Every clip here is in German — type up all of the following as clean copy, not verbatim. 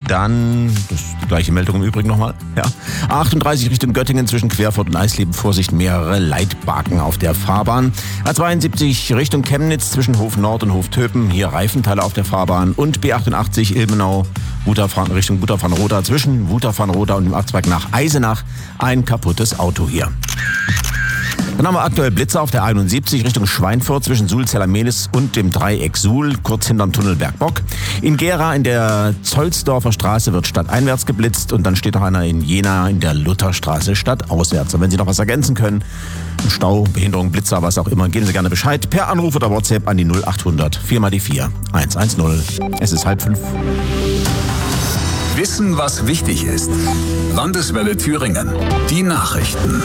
Dann, das ist die gleiche Meldung im Übrigen nochmal, ja. A38 Richtung Göttingen zwischen Querfurt und Eisleben, Vorsicht, mehrere Leitbaken auf der Fahrbahn. A72 Richtung Chemnitz zwischen Hof Nord und Hof Töpen, hier Reifenteile auf der Fahrbahn. Und B88 Ilmenau Richtung Wutach-Franeroda zwischen Wutach-Franeroda und dem Abzweig nach Eisenach, ein kaputtes Auto hier. Dann haben wir aktuell Blitzer auf der 71 Richtung Schweinfurt zwischen Suhl-Zellermelis und dem Dreieck Suhl, kurz hinterm Tunnel Bergbock. In Gera in der Zollsdorfer Straße wird stadteinwärts geblitzt und dann steht noch einer in Jena in der Lutherstraße stadtauswärts. Und wenn Sie noch was ergänzen können, Stau, Behinderung, Blitzer, was auch immer, geben Sie gerne Bescheid per Anruf oder WhatsApp an die 0800 4 mal die 4 110. Es ist 4:30. Wissen, was wichtig ist. Landeswelle Thüringen. Die Nachrichten.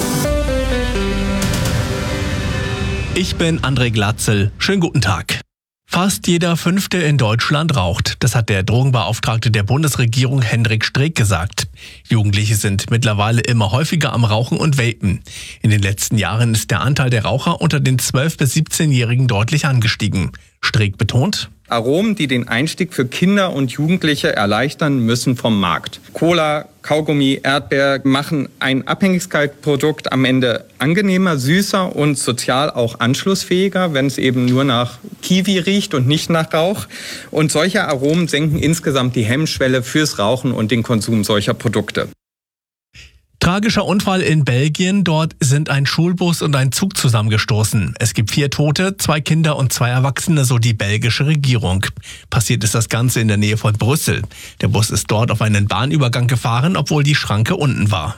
Ich bin André Glatzel. Schönen guten Tag. Fast jeder Fünfte in Deutschland raucht. Das hat der Drogenbeauftragte der Bundesregierung Hendrik Streeck gesagt. Jugendliche sind mittlerweile immer häufiger am Rauchen und Vapen. In den letzten Jahren ist der Anteil der Raucher unter den 12- bis 17-Jährigen deutlich angestiegen. Streeck betont: Aromen, die den Einstieg für Kinder und Jugendliche erleichtern, müssen vom Markt. Cola, Kaugummi, Erdbeer machen ein Abhängigkeitsprodukt am Ende angenehmer, süßer und sozial auch anschlussfähiger, wenn es eben nur nach Kiwi riecht und nicht nach Rauch. Und solche Aromen senken insgesamt die Hemmschwelle fürs Rauchen und den Konsum solcher Produkte. Tragischer Unfall in Belgien. Dort sind ein Schulbus und ein Zug zusammengestoßen. Es gibt 4 Tote, 2 Kinder und 2 Erwachsene, so die belgische Regierung. Passiert ist das Ganze in der Nähe von Brüssel. Der Bus ist dort auf einen Bahnübergang gefahren, obwohl die Schranke unten war.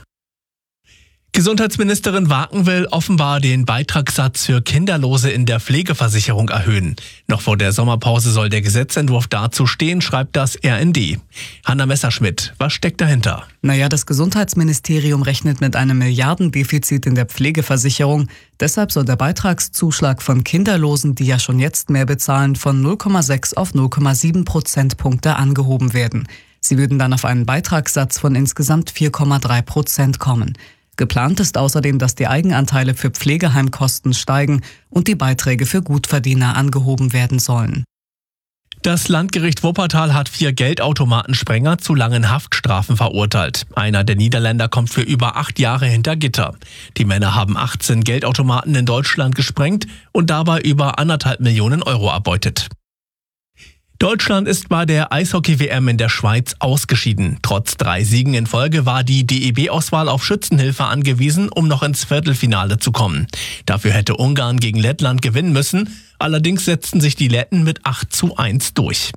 Gesundheitsministerin Waken will offenbar den Beitragssatz für Kinderlose in der Pflegeversicherung erhöhen. Noch vor der Sommerpause soll der Gesetzentwurf dazu stehen, schreibt das RND. Hanna Messerschmidt, was steckt dahinter? Das Gesundheitsministerium rechnet mit einem Milliardendefizit in der Pflegeversicherung. Deshalb soll der Beitragszuschlag von Kinderlosen, die ja schon jetzt mehr bezahlen, von 0,6 auf 0,7 Prozentpunkte angehoben werden. Sie würden dann auf einen Beitragssatz von insgesamt 4,3% kommen. Geplant ist außerdem, dass die Eigenanteile für Pflegeheimkosten steigen und die Beiträge für Gutverdiener angehoben werden sollen. Das Landgericht Wuppertal hat 4 Geldautomatensprenger zu langen Haftstrafen verurteilt. Einer der Niederländer kommt für über 8 Jahre hinter Gitter. Die Männer haben 18 Geldautomaten in Deutschland gesprengt und dabei über 1,5 Millionen Euro erbeutet. Deutschland ist bei der Eishockey-WM in der Schweiz ausgeschieden. Trotz 3 Siegen in Folge war die DEB-Auswahl auf Schützenhilfe angewiesen, um noch ins Viertelfinale zu kommen. Dafür hätte Ungarn gegen Lettland gewinnen müssen. Allerdings setzten sich die Letten mit 8:1 durch.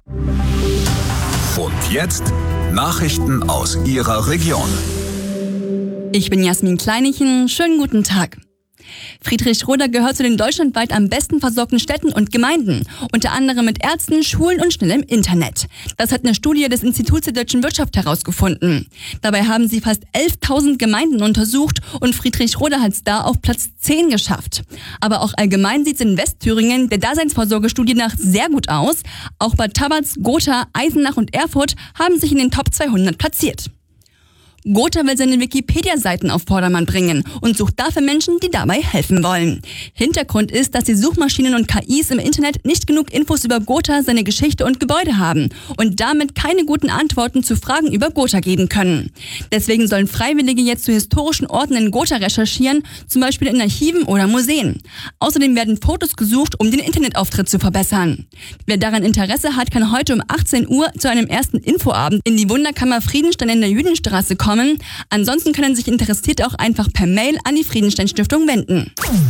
Und jetzt Nachrichten aus Ihrer Region. Ich bin Jasmin Kleinichen. Schönen guten Tag. Friedrichroda gehört zu den deutschlandweit am besten versorgten Städten und Gemeinden, unter anderem mit Ärzten, Schulen und schnellem Internet. Das hat eine Studie des Instituts der deutschen Wirtschaft herausgefunden. Dabei haben sie fast 11.000 Gemeinden untersucht und Friedrichroda hat es da auf Platz 10 geschafft. Aber auch allgemein sieht es in Westthüringen der Daseinsvorsorgestudie nach sehr gut aus. Auch Bad Tabatz, Gotha, Eisenach und Erfurt haben sich in den Top 200 platziert. Gotha will seine Wikipedia-Seiten auf Vordermann bringen und sucht dafür Menschen, die dabei helfen wollen. Hintergrund ist, dass die Suchmaschinen und KIs im Internet nicht genug Infos über Gotha, seine Geschichte und Gebäude haben und damit keine guten Antworten zu Fragen über Gotha geben können. Deswegen sollen Freiwillige jetzt zu historischen Orten in Gotha recherchieren, zum Beispiel in Archiven oder Museen. Außerdem werden Fotos gesucht, um den Internetauftritt zu verbessern. Wer daran Interesse hat, kann heute um 18 Uhr zu einem ersten Infoabend in die Wunderkammer Friedenstein in der Jüdenstraße kommen. Ansonsten können sich Interessierte auch einfach per Mail an die Friedenstein-Stiftung wenden.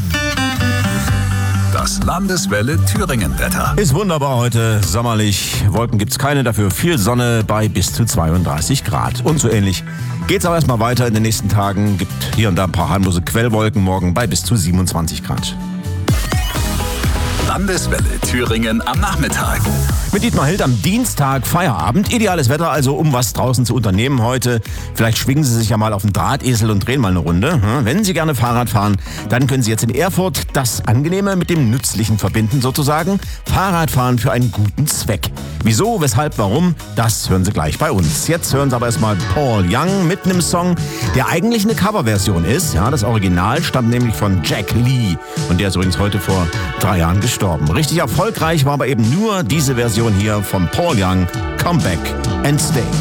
Das Landeswelle Thüringen-Wetter. Ist wunderbar heute, sommerlich. Wolken gibt's keine, dafür viel Sonne bei bis zu 32 Grad. Und so ähnlich geht's auch erstmal weiter in den nächsten Tagen. Gibt hier und da ein paar harmlose Quellwolken, morgen bei bis zu 27 Grad. Landeswelle Thüringen am Nachmittag. Mit Dietmar Hild am Dienstag Feierabend. Ideales Wetter also, um was draußen zu unternehmen heute. Vielleicht schwingen Sie sich ja mal auf den Drahtesel und drehen mal eine Runde. Wenn Sie gerne Fahrrad fahren, dann können Sie jetzt in Erfurt das Angenehme mit dem Nützlichen verbinden sozusagen. Fahrradfahren für einen guten Zweck. Wieso, weshalb, warum, das hören Sie gleich bei uns. Jetzt hören Sie aber erstmal Paul Young mit einem Song, der eigentlich eine Coverversion ist. Ja, das Original stammt nämlich von Jack Lee. Und der ist übrigens heute vor 3 Jahren gestorben. Richtig erfolgreich war aber eben nur diese Version hier von Paul Young, Come Back and Stay.